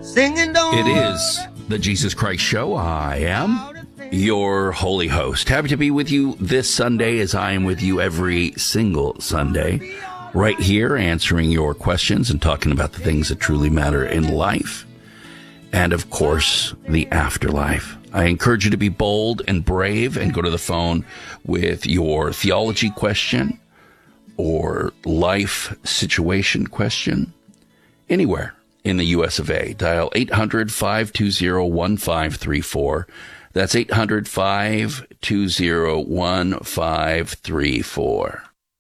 Singing don't It is the Jesus Christ Show. I am your holy host. Happy to be with you this Sunday, as I am with you every single Sunday, right here answering your questions and talking about the things that truly matter in life. And, of course, the afterlife. I encourage you to be bold and brave and go to the phone with your theology question or life situation question anywhere in the U.S. of A. Dial 800-520-1534. That's 800-520-1534.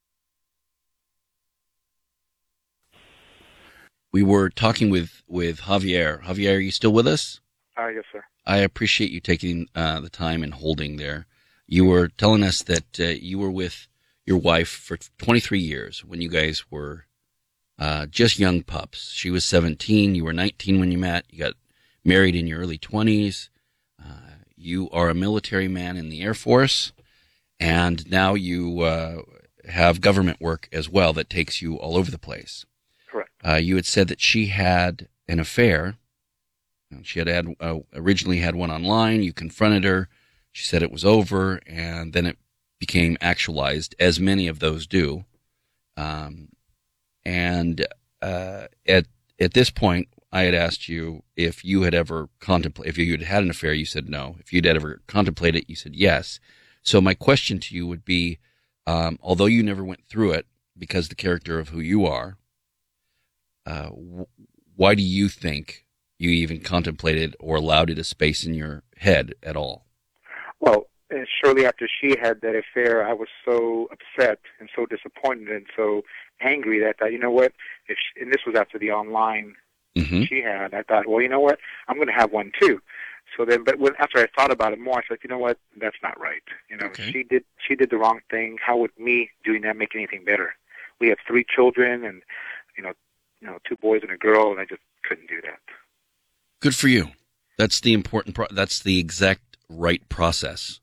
We were talking with Javier. Javier, are you still with us? Yes, sir. I appreciate you taking the time and holding there. You were telling us that you were with your wife for 23 years when you guys were just young pups. She was 17. You were 19 when you met. You got married in your early 20s. You are a military man in the Air Force, and now you have government work as well that takes you all over the place. Correct. You had said that she had an affair. She had originally had one online. You confronted her. She said it was over, and then it became actualized, as many of those do. And at this point, I had asked you if you had ever contemplated, if you had had an affair, you said no. If you'd ever contemplated it, you said yes. So my question to you would be, although you never went through it because the character of who you are, why do you think you even contemplated or allowed it a space in your head at all? Well, shortly after she had that affair, I was so upset and so disappointed and so angry that I thought, you know what, and this was after the online she had, I thought, well, you know what, I'm going to have one too. So then, after I thought about it more, I said, you know what, that's not right. You know, okay. She did the wrong thing. How would me doing that make anything better? We have 3 children and, you know, 2 boys and a girl, and I just couldn't do that. Good for you. That's the important that's the exact right process.